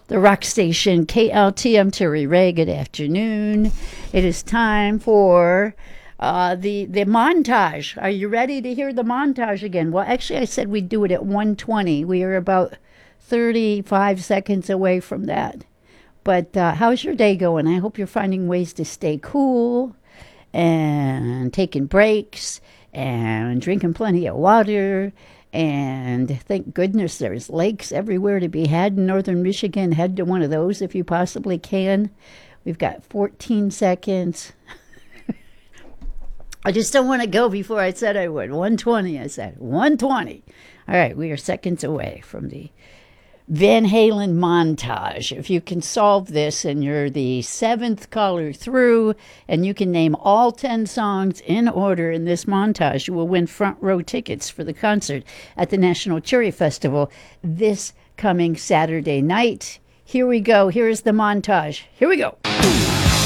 the rock station KLT. I'm Terry Ray. Good afternoon. It is time for the montage. Are you ready to hear the montage again? Well, actually, I said we'd do it at 1:20. We are about 35 seconds away from that. But how's your day going? I hope you're finding ways to stay cool and taking breaks and drinking plenty of water. And thank goodness there's lakes everywhere to be had in northern Michigan. Head to one of those if you possibly can. We've got 14 seconds. I just don't want to go before I said I would. 1:20, I said. 1:20. All right, we are seconds away from the Van Halen montage. If you can solve this and you're the seventh caller through and you can name all 10 songs in order in this montage, you will win front row tickets for the concert at the National Cherry Festival this coming Saturday night. Here we go. Here is the montage. Here we go.